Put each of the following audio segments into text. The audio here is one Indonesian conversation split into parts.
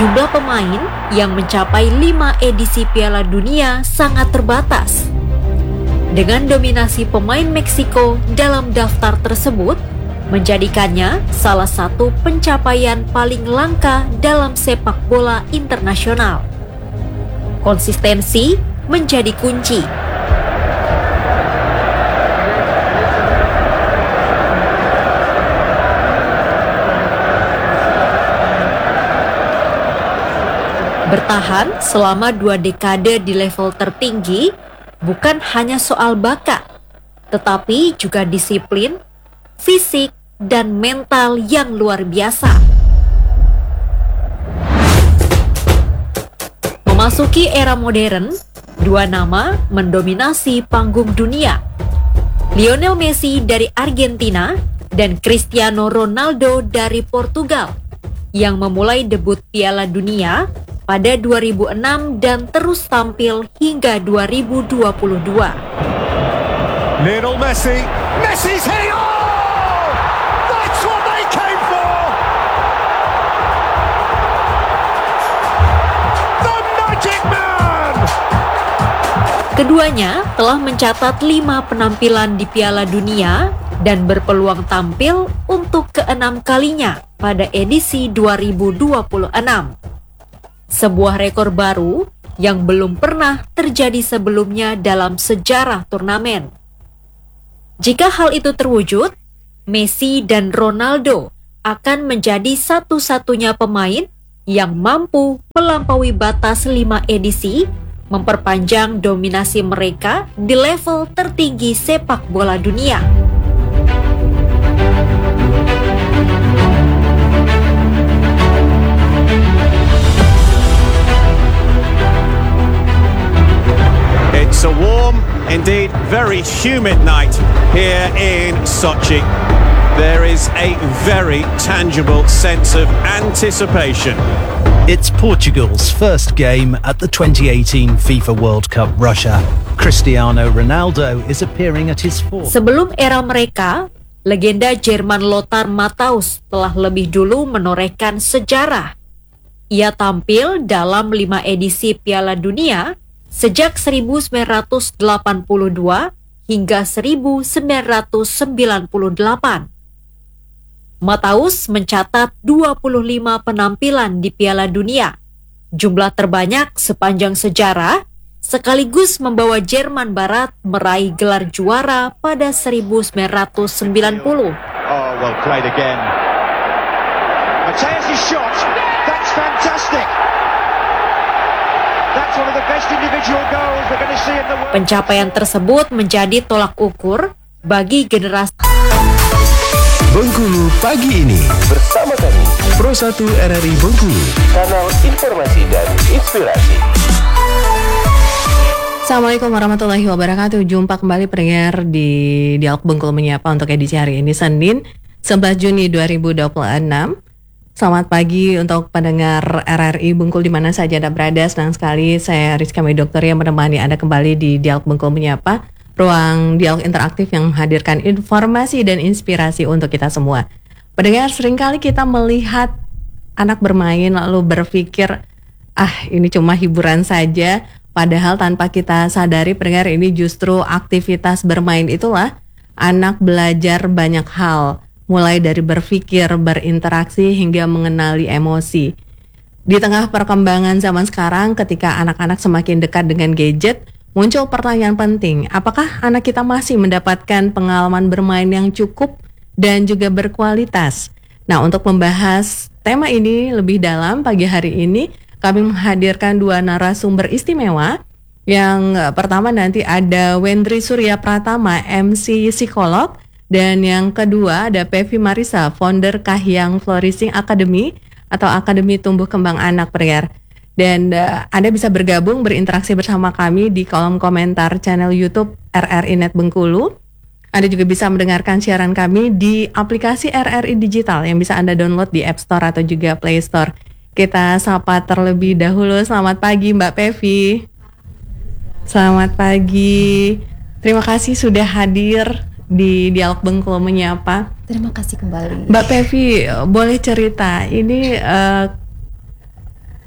Jumlah pemain yang mencapai 5 edisi Piala Dunia sangat terbatas. Dengan dominasi pemain Meksiko dalam daftar tersebut, menjadikannya salah satu pencapaian paling langka dalam sepak bola internasional. Konsistensi menjadi kunci. Bertahan selama 2 dekade di level tertinggi bukan hanya soal bakat, tetapi juga disiplin, fisik, dan mental yang luar biasa. Memasuki era modern, 2 nama mendominasi panggung dunia. Lionel Messi dari Argentina dan Cristiano Ronaldo dari Portugal yang memulai debut Piala Dunia pada 2006 dan terus tampil hingga 2022. Lionel Messi, Messi's hitting, oh! That's what they came for! The Magic Man! Keduanya telah mencatat 5 penampilan di Piala Dunia dan berpeluang tampil untuk ke-6 kalinya pada edisi 2026. Sebuah rekor baru yang belum pernah terjadi sebelumnya dalam sejarah turnamen. Jika hal itu terwujud, Messi dan Ronaldo akan menjadi satu-satunya pemain yang mampu melampaui batas 5 edisi, memperpanjang dominasi mereka di level tertinggi sepak bola dunia. It's a warm, indeed very humid night here in Sochi. There is a very tangible sense of anticipation. It's Portugal's first game at the 2018 FIFA World Cup Russia. Cristiano Ronaldo is appearing at his fourth. Sebelum era mereka, legenda Jerman Lothar Matthaus telah lebih dulu menorehkan sejarah. Ia tampil dalam 5 edisi Piala Dunia sejak 1982 hingga 1998. Matthaus mencatat 25 penampilan di Piala Dunia, jumlah terbanyak sepanjang sejarah, sekaligus membawa Jerman Barat meraih gelar juara pada 1990. Oh, well played again. Matthaus' shot, that's fantastic. That's one of the best individual goals we're going to see in the world. Pencapaian tersebut menjadi tolak ukur bagi generasi Bengkulu pagi ini bersama kami Pro 1 RRI Bengkulu, kanal informasi dan inspirasi. Assalamualaikum warahmatullahi wabarakatuh. Jumpa kembali pendengar di Dialog Bengkulu Menyapa untuk edisi hari ini Senin 11 Juni 2026. Selamat pagi untuk pendengar RRI Bengkulu di mana saja Anda berada. Senang sekali saya Rizka Mei Dokter yang menemani Anda kembali di Dialog Bengkulu Menyapa, ruang dialog interaktif yang menghadirkan informasi dan inspirasi untuk kita semua. Pendengar, seringkali kita melihat anak bermain lalu berpikir, ini cuma hiburan saja. Padahal tanpa kita sadari pendengar, ini justru aktivitas bermain itulah anak belajar banyak hal. Mulai dari berpikir, berinteraksi, hingga mengenali emosi. Di tengah perkembangan zaman sekarang, ketika anak-anak semakin dekat dengan gadget, muncul pertanyaan penting, apakah anak kita masih mendapatkan pengalaman bermain yang cukup dan juga berkualitas? Nah, untuk membahas tema ini lebih dalam pagi hari ini, kami menghadirkan 2 narasumber istimewa. Yang pertama nanti ada Wendri Surya Pratama, MC Psikolog. Dan yang kedua ada Pevi Marisa, founder Kahiyang Flourishing Academy atau Akademi Tumbuh Kembang Anak pendengar. Dan Anda bisa bergabung berinteraksi bersama kami di kolom komentar channel YouTube RRI Net Bengkulu. Anda juga bisa mendengarkan siaran kami di aplikasi RRI Digital yang bisa Anda download di App Store atau juga Play Store. Kita sapa terlebih dahulu. Selamat pagi Mbak Pevi. Selamat pagi. Terima kasih sudah hadir di Dialog Bengkulu Menyapa. Terima kasih kembali. Mbak Pevi, boleh cerita ini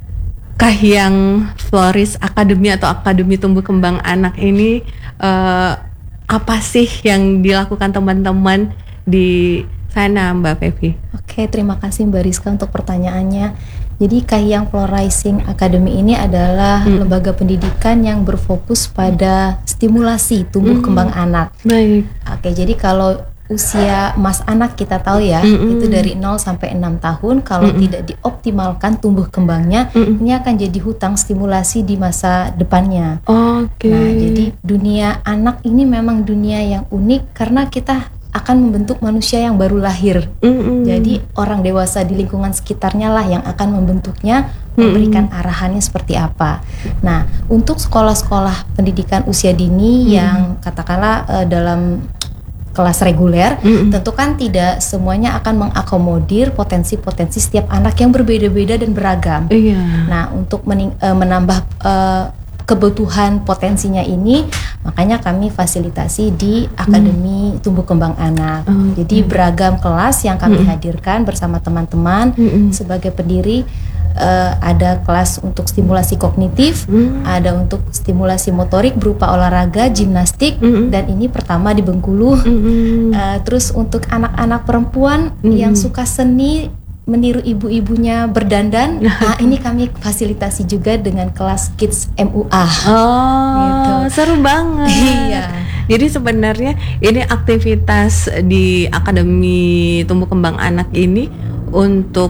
Kahiyang Floris Academy atau Akademi Tumbuh Kembang Anak ini apa sih yang dilakukan teman-teman di sana, Mbak Pevi? Oke, terima kasih Mbak Rizka untuk pertanyaannya. Jadi Kahiyang Florising Academy ini adalah lembaga pendidikan yang berfokus pada stimulasi tumbuh kembang anak. Baik. Oke, jadi kalau usia mas anak kita tahu ya, itu dari 0 sampai 6 tahun. Kalau tidak dioptimalkan tumbuh kembangnya, ini akan jadi hutang stimulasi di masa depannya. Oke. Nah, jadi dunia anak ini memang dunia yang unik karena kita akan membentuk manusia yang baru lahir. Jadi orang dewasa di lingkungan sekitarnya lah yang akan membentuknya, memberikan arahannya seperti apa. Nah, untuk sekolah-sekolah pendidikan usia dini yang katakanlah dalam kelas reguler, tentu kan tidak semuanya akan mengakomodir potensi-potensi setiap anak yang berbeda-beda dan beragam. Nah, untuk menambah kebutuhan potensinya ini, makanya kami fasilitasi di Akademi Tumbuh Kembang Anak. Jadi beragam kelas yang kami hadirkan bersama teman-teman. Sebagai pendiri ada kelas untuk stimulasi kognitif, ada untuk stimulasi motorik berupa olahraga, gimnastik, dan ini pertama di Bengkulu. Terus untuk anak-anak perempuan yang suka seni, meniru ibu-ibunya berdandan, nah ini kami fasilitasi juga dengan kelas Kids MUA. Gitu. Seru banget. Iya. Jadi sebenarnya ini aktivitas di Akademi Tumbuh Kembang Anak ini untuk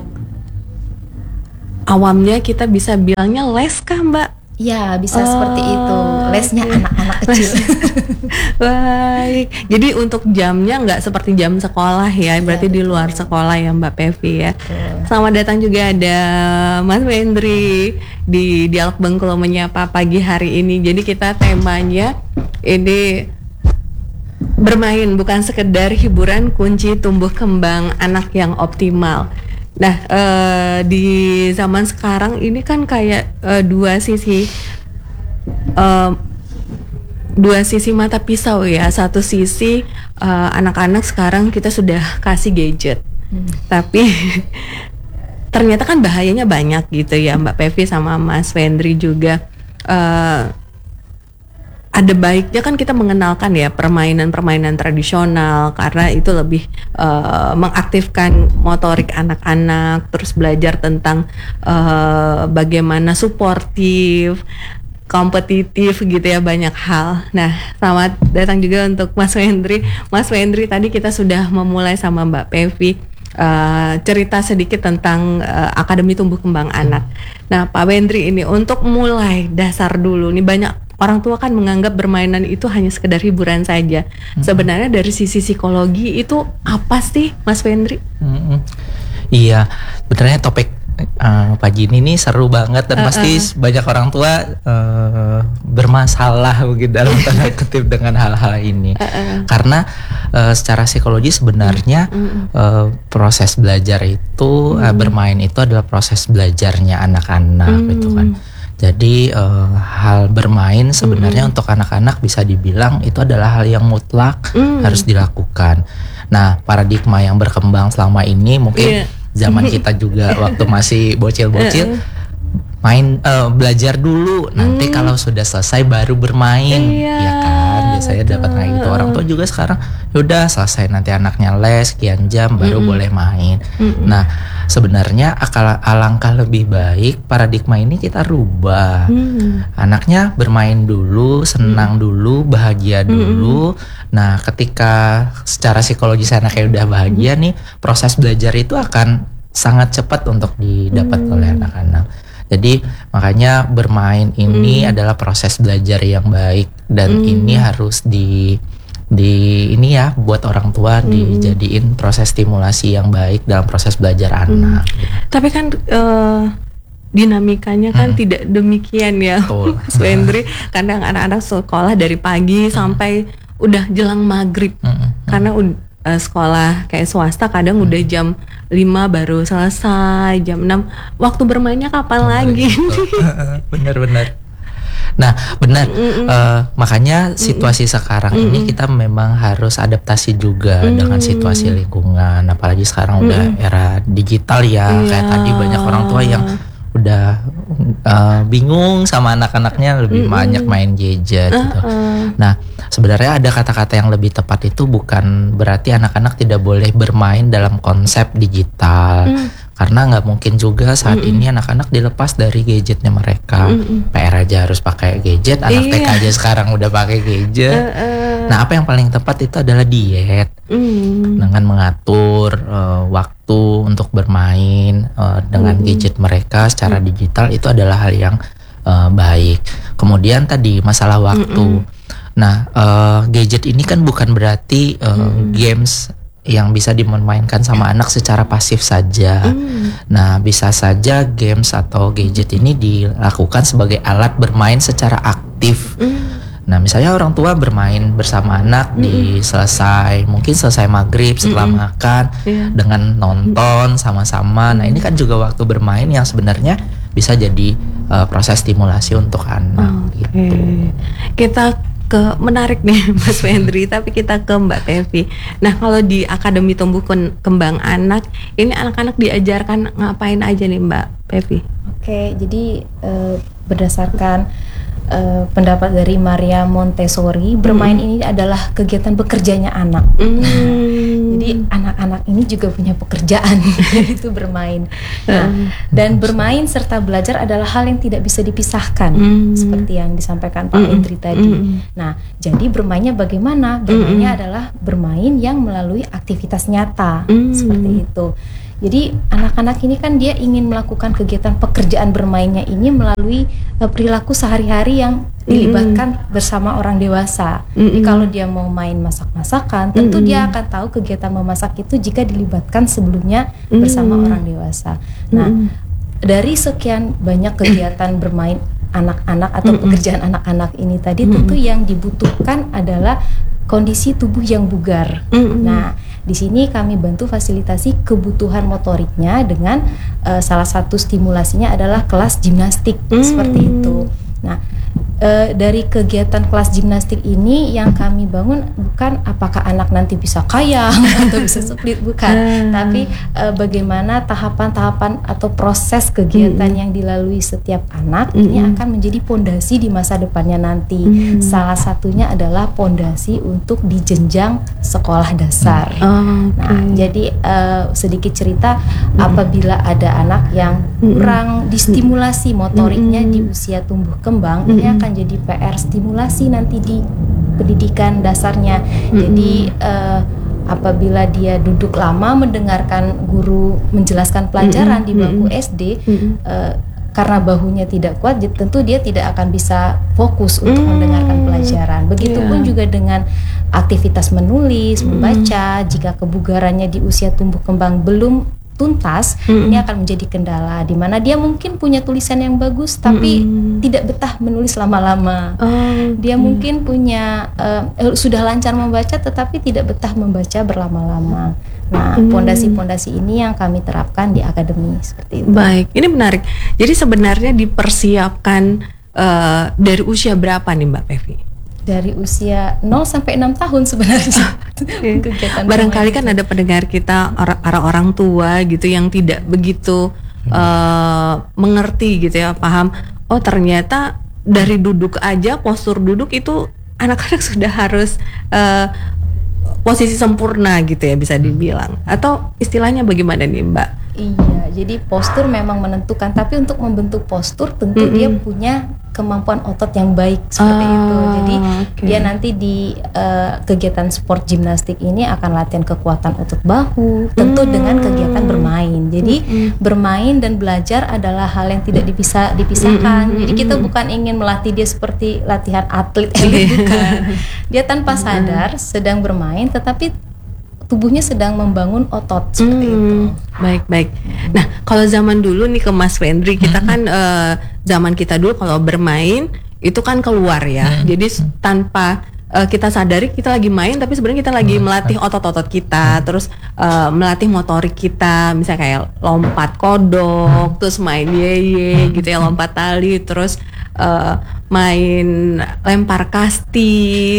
awamnya kita bisa bilangnya les kah, Mbak? Ya, bisa seperti itu. Lesnya anak-anak kecil. Baik. Jadi untuk jamnya nggak seperti jam sekolah ya, berarti di luar sekolah ya, Mbak Pevi ya. Selamat datang juga ada Mas Wendri di Dialog Bengkulu Menyapa pagi hari ini. Jadi kita temanya ini bermain bukan sekedar hiburan, kunci tumbuh kembang anak yang optimal. Nah, di zaman sekarang ini kan kayak dua sisi mata pisau ya. Satu sisi anak-anak sekarang kita sudah kasih gadget, tapi ternyata kan bahayanya banyak gitu ya, Mbak Pevi sama Mas Wendri juga. Ada baiknya kan kita mengenalkan ya permainan-permainan tradisional karena itu lebih mengaktifkan motorik anak-anak, terus belajar tentang bagaimana suportif, kompetitif gitu ya, banyak hal. Nah, selamat datang juga untuk Mas Wendri. Mas Wendri, tadi kita sudah memulai sama Mbak Pevi cerita sedikit tentang Akademi Tumbuh Kembang Anak. Nah, Pak Wendri, ini untuk mulai dasar dulu, nih banyak orang tua kan menganggap bermainan itu hanya sekedar hiburan saja. Sebenarnya dari sisi psikologi itu apa sih, Mas Wendri? Iya, sebenarnya topik pagi ini seru banget dan pasti banyak orang tua bermasalah begitu dalam tanda kutip dengan hal-hal ini. Karena secara psikologi sebenarnya proses belajar itu bermain itu adalah proses belajarnya anak-anak gitu kan. Jadi hal bermain sebenarnya untuk anak-anak bisa dibilang itu adalah hal yang mutlak harus dilakukan. Nah, paradigma yang berkembang selama ini mungkin zaman kita juga waktu masih bocil-bocil main belajar dulu, nanti kalau sudah selesai baru bermain, ya kan? Biasanya dapat kayak gitu. Orang tua juga sekarang udah selesai nanti anaknya les sekian jam baru boleh main. Nah, sebenarnya alangkah lebih baik paradigma ini kita rubah. Anaknya bermain dulu, senang dulu, bahagia dulu. Nah, ketika secara psikologis anaknya udah bahagia nih, proses belajar itu akan sangat cepat untuk didapat oleh anak-anak. Jadi makanya bermain ini adalah proses belajar yang baik dan ini harus di ini ya buat orang tua dijadiin proses stimulasi yang baik dalam proses belajar anak. Tapi kan dinamikanya kan tidak demikian ya, Mas Wendri. Kadang anak-anak sekolah dari pagi sampai udah jelang maghrib karena sekolah kayak swasta kadang udah jam 5 baru selesai, jam 6 waktu bermainnya kapan lagi? Benar-benar. Nah, benar. Makanya situasi sekarang ini kita memang harus adaptasi juga dengan situasi lingkungan. Apalagi sekarang udah era digital ya. Kayak tadi banyak orang tua yang udah bingung sama anak-anaknya, lebih banyak main gadget gitu. Nah, sebenarnya ada kata-kata yang lebih tepat, itu bukan berarti anak-anak tidak boleh bermain dalam konsep digital. Karena nggak mungkin juga saat ini anak-anak dilepas dari gadgetnya mereka. PR aja harus pakai gadget, anak TK aja sekarang udah pakai gadget. Nah, apa yang paling tepat itu adalah diet, dengan mengatur waktu untuk bermain dengan gadget mereka secara digital, itu adalah hal yang baik. Kemudian tadi masalah waktu. Nah, gadget ini kan bukan berarti games yang bisa dimainkan sama anak secara pasif saja. Nah, bisa saja games atau gadget ini dilakukan sebagai alat bermain secara aktif. Nah, misalnya orang tua bermain bersama anak mungkin selesai maghrib setelah makan dengan nonton sama-sama. Nah, ini kan juga waktu bermain yang sebenarnya bisa jadi proses stimulasi untuk anak. Gitu. Kita menarik nih Mas Wendri, tapi kita ke Mbak Pevi. Nah, kalau di Akademi Tumbuh Kembang Anak, ini anak-anak diajarkan ngapain aja nih Mbak Pevi? Oke, jadi berdasarkan pendapat dari Maria Montessori, bermain ini adalah kegiatan bekerjanya anak. Jadi anak-anak ini juga punya pekerjaan, yaitu bermain. Nah, dan bermain serta belajar adalah hal yang tidak bisa dipisahkan, seperti yang disampaikan Pak Wendri tadi. Nah, jadi bermainnya bagaimana? Bermainnya adalah bermain yang melalui aktivitas nyata, seperti itu. Jadi anak-anak ini kan dia ingin melakukan kegiatan pekerjaan bermainnya ini melalui perilaku sehari-hari yang dilibatkan bersama orang dewasa. Jadi kalau dia mau main masak-masakan, tentu dia akan tahu kegiatan memasak itu jika dilibatkan sebelumnya bersama orang dewasa. Nah, dari sekian banyak kegiatan bermain anak-anak atau pekerjaan anak-anak ini tadi, tentu yang dibutuhkan adalah kondisi tubuh yang bugar. Nah, di sini kami bantu fasilitasi kebutuhan motoriknya dengan salah satu stimulasinya adalah kelas gimnastik, seperti itu. Nah, dari kegiatan kelas gimnastik ini yang kami bangun bukan apakah anak nanti bisa kayang atau bisa split, bukan, tapi bagaimana tahapan-tahapan atau proses kegiatan yang dilalui setiap anak ini akan menjadi pondasi di masa depannya nanti. Salah satunya adalah pondasi untuk di jenjang sekolah dasar. Nah, jadi sedikit cerita, apabila ada anak yang kurang distimulasi motoriknya di usia tumbuh kembang, ini akan jadi PR stimulasi nanti di pendidikan dasarnya. Jadi apabila dia duduk lama mendengarkan guru menjelaskan pelajaran di bangku SD, karena bahunya tidak kuat, tentu dia tidak akan bisa fokus untuk mendengarkan pelajaran. Begitupun juga dengan aktivitas menulis, membaca. Jika kebugarannya di usia tumbuh kembang belum tuntas, ini akan menjadi kendala, di mana dia mungkin punya tulisan yang bagus tapi tidak betah menulis lama-lama. Dia mungkin punya sudah lancar membaca tetapi tidak betah membaca berlama-lama. Nah, pondasi-pondasi ini yang kami terapkan di akademi, seperti itu. Baik, ini menarik. Jadi sebenarnya dipersiapkan dari usia berapa nih Mbak Pevi? Dari usia 0 sampai 6 tahun sebenarnya. Barangkali kan ada pendengar kita orang tua gitu yang tidak begitu mengerti gitu ya, paham. Oh, ternyata dari duduk aja, postur duduk itu anak-anak sudah harus posisi sempurna gitu ya, bisa dibilang. Atau istilahnya bagaimana nih Mbak? Iya, jadi postur memang menentukan, tapi untuk membentuk postur tentu dia punya kemampuan otot yang baik, seperti itu. Jadi dia nanti di kegiatan sport gimnastik ini akan latihan kekuatan otot bahu, tentu dengan kegiatan bermain. Jadi bermain dan belajar adalah hal yang tidak dipisahkan. Jadi kita bukan ingin melatih dia seperti latihan atlet, bukan. Dia tanpa sadar sedang bermain, tetapi tubuhnya sedang membangun otot, seperti itu. Baik. Nah, kalau zaman dulu nih ke Mas Wendri, kita kan zaman kita dulu kalau bermain itu kan keluar ya. Jadi tanpa kita sadari kita lagi main, tapi sebenarnya kita lagi melatih otot-otot kita, terus melatih motorik kita, misalnya kayak lompat kodok, terus main yeye gitu ya, lompat tali, terus main lempar kasti,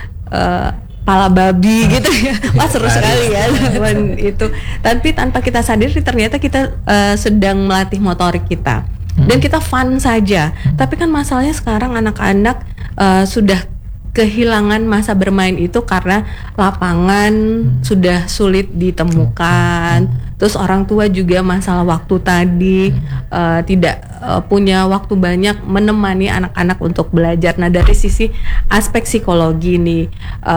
pala babi gitu ya. Wah, seru sekali ya zaman itu. Tapi tanpa kita sadari ternyata kita sedang melatih motorik kita. dan kita fun saja. Tapi kan masalahnya sekarang anak-anak sudah kehilangan masa bermain itu karena lapangan sudah sulit ditemukan. Terus orang tua juga masalah waktu tadi tidak punya waktu banyak menemani anak-anak untuk belajar. Nah, dari sisi aspek psikologi nih,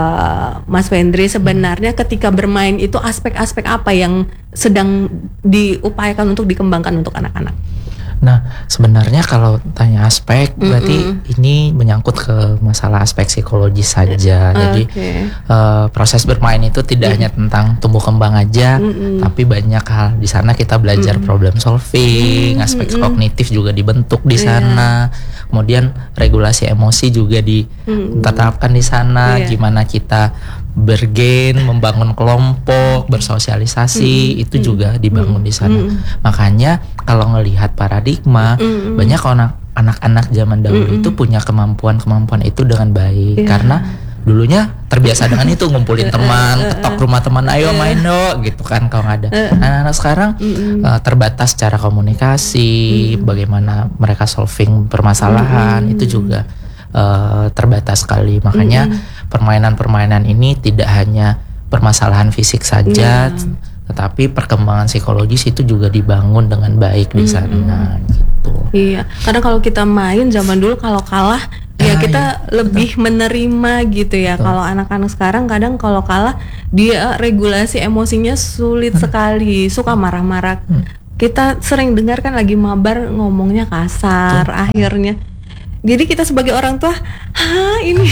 Mas Wendri, sebenarnya ketika bermain itu aspek-aspek apa yang sedang diupayakan untuk dikembangkan untuk anak-anak? Nah, sebenarnya kalau tanya aspek, berarti ini menyangkut ke masalah aspek psikologis saja. Jadi proses bermain itu tidak hanya tentang tumbuh kembang aja, tapi banyak hal di sana kita belajar problem solving, aspek kognitif juga dibentuk di sana. Kemudian regulasi emosi juga ditetapkan di sana. Gimana kita bergain, membangun kelompok, bersosialisasi, itu juga dibangun di sana. Makanya kalau ngelihat paradigma, banyak anak-anak zaman dahulu itu punya kemampuan itu dengan baik, karena dulunya terbiasa dengan itu, ngumpulin teman, ketok rumah teman, ayo main dong, gitu kan. Kalau nggak ada anak-anak sekarang terbatas cara komunikasi, bagaimana mereka solving permasalahan, itu juga terbatas sekali. Makanya permainan-permainan ini tidak hanya permasalahan fisik saja, tetapi perkembangan psikologis itu juga dibangun dengan baik di sana gitu. Iya, karena kalau kita main zaman dulu kalau kalah ya kita lebih menerima gitu ya. Kalau anak-anak sekarang kadang kalau kalah dia regulasi emosinya sulit sekali, suka marah-marah. Kita sering dengar kan lagi mabar ngomongnya kasar akhirnya. Jadi kita sebagai orang tua, ini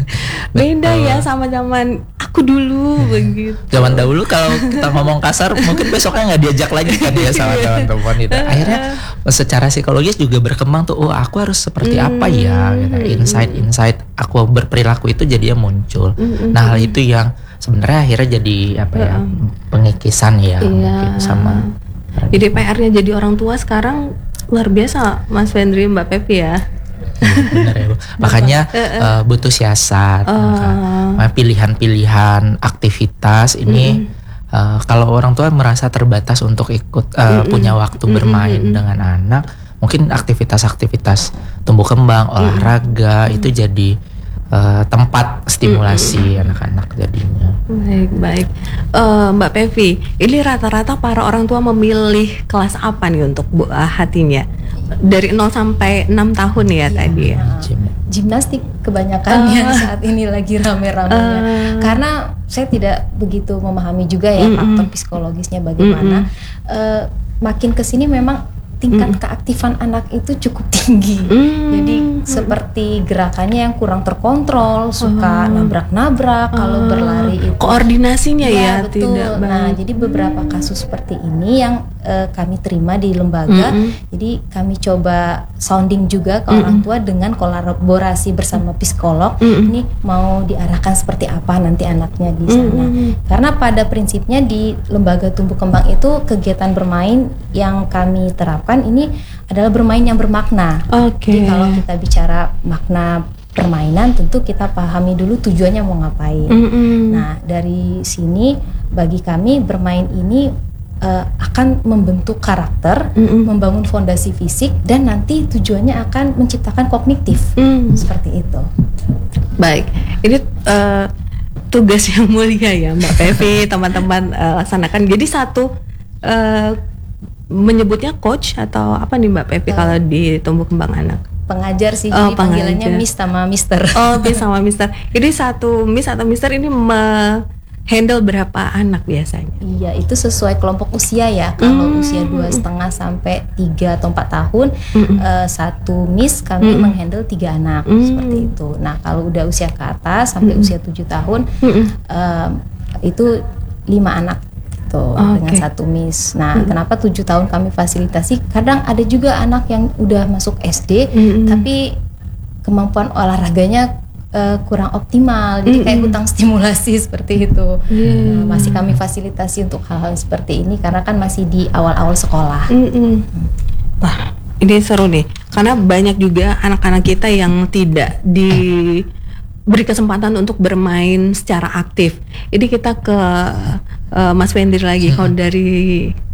beda ya sama zaman aku dulu begitu. Zaman dahulu kalau kita ngomong kasar mungkin besoknya nggak diajak lagi kan ya sama teman-teman itu. Akhirnya secara psikologis juga berkembang tuh, oh aku harus seperti apa ya, gitu. Insight aku berperilaku itu jadinya muncul. Nah hal itu yang sebenarnya akhirnya jadi apa ya, pengikisan ya mungkin sama. Jadi PR-nya jadi orang tua sekarang luar biasa, Mas Wendri, Mbak Pepi ya. Benar ya, Bu. Makanya butuh siasat, pilihan-pilihan aktivitas ini. Kalau orang tua merasa terbatas untuk ikut punya waktu bermain dengan anak, mungkin aktivitas-aktivitas tumbuh kembang, olahraga itu jadi tempat stimulasi anak-anak jadinya. Baik. Mbak Pevi, ini rata-rata para orang tua memilih kelas apa nih untuk hatinya? Dari 0 sampai 6 tahun ya tadi ya. Gimnastik kebanyakan yang saat ini lagi rame-ramenya. Karena saya tidak begitu memahami juga ya faktor psikologisnya bagaimana. Makin kesini memang tingkat keaktifan anak itu cukup tinggi. Jadi seperti gerakannya yang kurang terkontrol, suka nabrak-nabrak kalau berlari itu. Koordinasinya ya betul. Tidak Nah, jadi beberapa kasus seperti ini yang kami terima di lembaga. Jadi kami coba sounding juga ke orang tua dengan kolaborasi bersama psikolog. Ini mau diarahkan seperti apa nanti anaknya di sana. Karena pada prinsipnya di lembaga tumbuh kembang itu kegiatan bermain yang kami terapkan ini adalah bermain yang bermakna. Jadi kalau kita bicara makna permainan, tentu kita pahami dulu tujuannya mau ngapain. Nah, dari sini bagi kami bermain ini akan membentuk karakter, membangun fondasi fisik, dan nanti tujuannya akan menciptakan kognitif. Seperti itu. Baik, ini tugas yang mulia ya Mbak Pevi, teman-teman laksanakan. Jadi satu menyebutnya coach atau apa nih Mbak Pepi kalau di tumbuh kembang anak? Pengajar sih, jadi panggilannya Miss sama Mister. Miss sama Mister. Jadi satu Miss atau Mister ini handle berapa anak biasanya? Iya, itu sesuai kelompok usia ya. Kalau usia 2,5 sampai 3 atau 4 tahun, satu Miss kami menghandle 3 anak seperti itu. Nah, kalau udah usia ke atas sampai usia 7 tahun, itu 5 anak. Dengan satu Miss. Nah, kenapa 7 tahun kami fasilitasi? Kadang ada juga anak yang udah masuk SD, tapi kemampuan olahraganya kurang optimal, jadi kayak hutang stimulasi seperti itu. Masih kami fasilitasi untuk hal-hal seperti ini karena kan masih di awal-awal sekolah. Wah, ini seru nih, karena banyak juga anak-anak kita yang tidak diberi kesempatan untuk bermain secara aktif. Jadi kita ke Mas Wendri lagi, kalau dari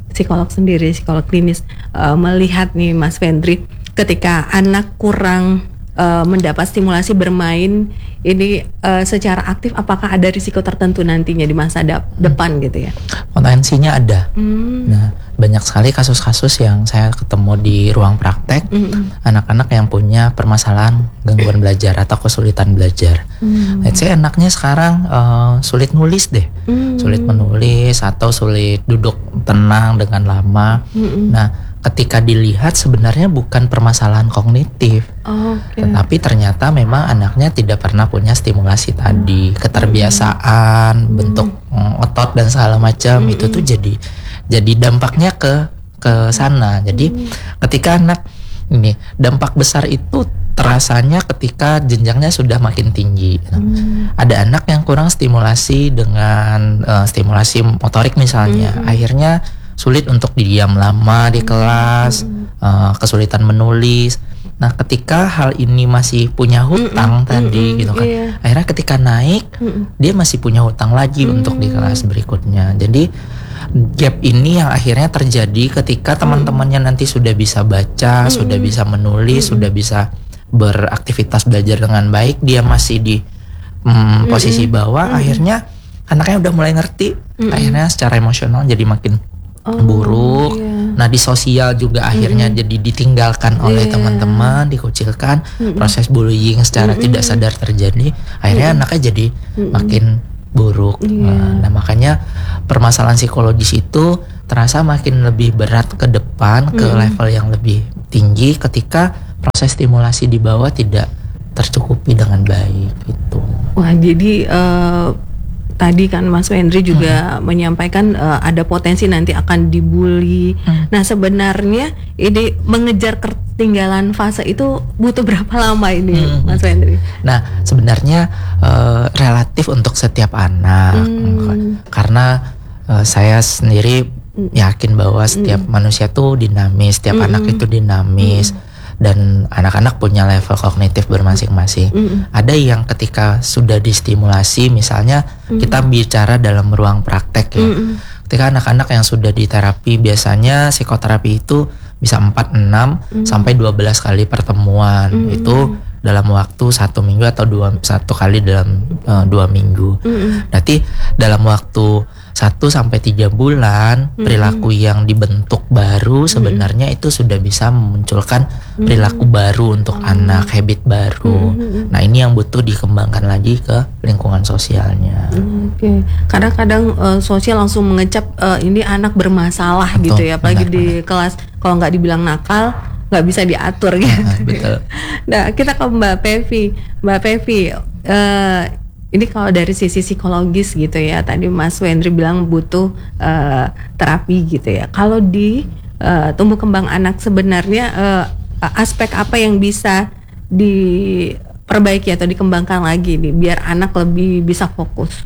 psikolog sendiri, psikolog klinis, melihat nih Mas Fendri, ketika anak kurang mendapat stimulasi bermain ini secara aktif, apakah ada risiko tertentu nantinya di masa depan gitu ya? Potensinya ada. Nah, banyak sekali kasus-kasus yang saya ketemu di ruang praktek, anak-anak yang punya permasalahan gangguan belajar atau kesulitan belajar. Let's say anaknya sekarang sulit nulis deh, sulit menulis atau sulit duduk tenang dengan lama. Nah, ketika dilihat sebenarnya bukan permasalahan kognitif, tetapi ternyata memang anaknya tidak pernah punya stimulasi tadi, keterbiasaan, bentuk otot dan segala macam itu tuh jadi dampaknya ke sana. Jadi ketika anak ini dampak besar itu terasanya ketika jenjangnya sudah makin tinggi. Ada anak yang kurang stimulasi dengan stimulasi motorik misalnya, akhirnya sulit untuk diam lama di kelas, kesulitan menulis. Nah, ketika hal ini masih punya hutang tadi gitu kan, akhirnya ketika naik dia masih punya hutang lagi untuk di kelas berikutnya. Jadi gap ini yang akhirnya terjadi ketika teman-temannya nanti sudah bisa baca, sudah bisa menulis, sudah bisa beraktivitas belajar dengan baik, dia masih di posisi bawah. Akhirnya anaknya udah mulai ngerti, akhirnya secara emosional jadi makin buruk. Nah, di sosial juga akhirnya jadi ditinggalkan oleh teman-teman, dikucilkan, proses bullying secara tidak sadar terjadi, akhirnya anaknya jadi makin buruk. Nah, makanya permasalahan psikologis itu terasa makin lebih berat ke depan, ke level yang lebih tinggi ketika proses stimulasi di bawah tidak tercukupi dengan baik itu. Wah, jadi tadi kan Mas Fendri juga menyampaikan ada potensi nanti akan dibully. Nah, sebenarnya ini mengejar ketinggalan fase itu butuh berapa lama ini, Mas Fendri? Nah, sebenarnya relatif untuk setiap anak, karena saya sendiri yakin bahwa setiap manusia tuh dinamis, setiap anak itu dinamis. Dan anak-anak punya level kognitif bermasing-masing. Ada yang ketika sudah distimulasi, misalnya kita bicara dalam ruang praktek ya. Ketika anak-anak yang sudah diterapi, biasanya psikoterapi itu bisa 4, 6 sampai 12 kali pertemuan. Itu dalam waktu 1 minggu atau 1 kali dalam 2 minggu. Nanti dalam waktu 1 sampai 3 bulan perilaku yang dibentuk baru sebenarnya itu sudah bisa memunculkan perilaku baru untuk anak, habit baru. Nah, ini yang butuh dikembangkan lagi ke lingkungan sosialnya. Kadang-kadang sosial langsung mengecap ini anak bermasalah. Betul, gitu ya, apalagi di kelas kalau nggak dibilang nakal nggak bisa diatur gitu. Betul. Nah, kita ke Mbak Pevi. Ini kalau dari sisi psikologis gitu ya, tadi Mas Fendri bilang butuh terapi gitu ya. Kalau di tumbuh kembang anak sebenarnya aspek apa yang bisa diperbaiki atau dikembangkan lagi nih biar anak lebih bisa fokus?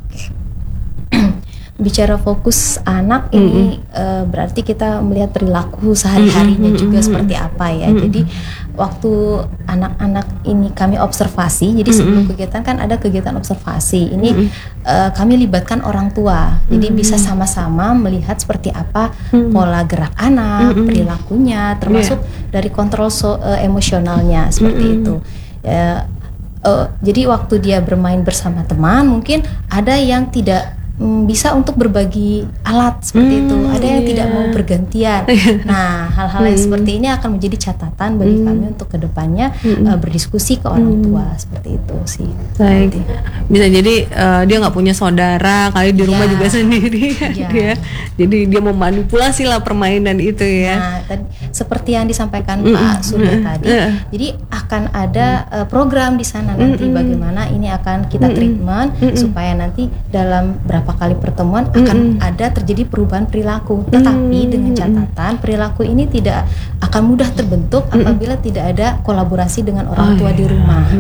Bicara fokus anak ini berarti kita melihat perilaku sehari-harinya juga seperti apa ya. Jadi waktu anak-anak ini kami observasi, jadi sebelum kegiatan kan ada kegiatan observasi. Ini kami libatkan orang tua, jadi bisa sama-sama melihat seperti apa pola gerak anak, perilakunya, termasuk dari kontrol emosionalnya seperti itu. Jadi waktu dia bermain bersama teman, mungkin ada yang tidak bisa untuk berbagi alat seperti itu, ada yang tidak mau bergantian. Nah, hal-hal yang seperti ini akan menjadi catatan bagi kami untuk kedepannya berdiskusi ke orang tua seperti itu sih. Baik. Bisa jadi dia nggak punya saudara, kali di rumah juga sendiri. Ya. Jadi dia memanipulasi lah permainan itu ya. Nah, seperti yang disampaikan Pak Surya tadi, jadi akan ada program di sana nanti bagaimana ini akan kita treatment supaya nanti dalam berapa kali pertemuan akan ada terjadi perubahan perilaku, tetapi dengan catatan perilaku ini tidak akan mudah terbentuk apabila tidak ada kolaborasi dengan orang tua di rumah.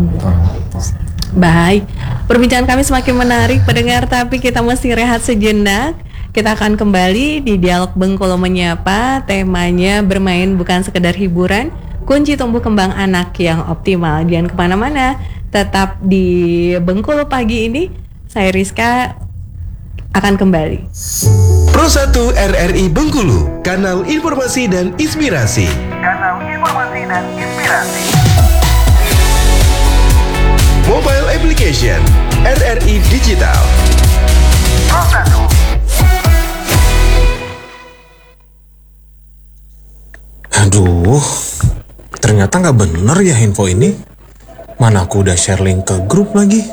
Baik, perbincangan kami semakin menarik pendengar, tapi kita mesti rehat sejenak. Kita akan kembali di Dialog Bengkulu Menyapa, temanya bermain bukan sekedar hiburan, kunci tumbuh kembang anak yang optimal. Jangan kemana-mana, tetap di Bengkulu pagi ini. Saya Rizka akan kembali. Pro 1 RRI Bengkulu, kanal informasi dan inspirasi. Mobile application RRI Digital. Pro 1. Aduh, ternyata nggak bener ya info ini. Mana aku udah share link ke grup lagi.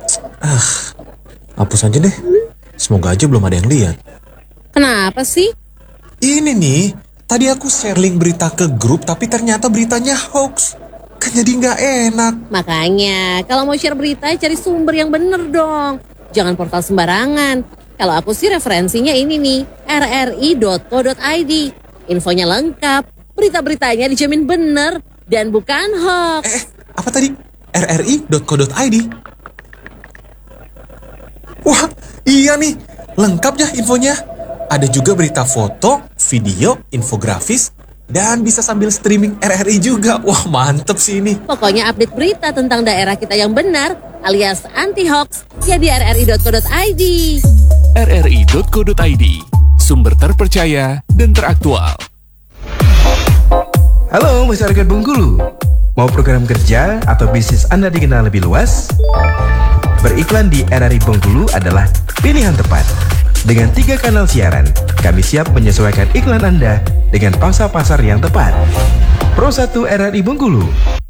Hapus aja deh. Semoga aja belum ada yang lihat. Kenapa sih? Ini nih, tadi aku share link berita ke grup tapi ternyata beritanya hoax. Kan jadi nggak enak. Makanya, kalau mau share berita cari sumber yang bener dong. Jangan portal sembarangan. Kalau aku sih referensinya ini nih, rri.co.id. Infonya lengkap, berita-beritanya dijamin bener dan bukan hoax. Apa tadi? rri.co.id? Wah, iya nih, lengkap ya infonya. Ada juga berita foto, video, infografis, dan bisa sambil streaming RRI juga. Wah, mantep sih ini. Pokoknya update berita tentang daerah kita yang benar, alias anti-hoax, ya di rri.co.id. rri.co.id, sumber terpercaya dan teraktual. Halo masyarakat Bengkulu, mau program kerja atau bisnis Anda dikenal lebih luas? Beriklan di RRI Bengkulu adalah pilihan tepat. Dengan 3 kanal siaran, kami siap menyesuaikan iklan Anda dengan pangsa pasar yang tepat. Pro 1 RRI Bengkulu,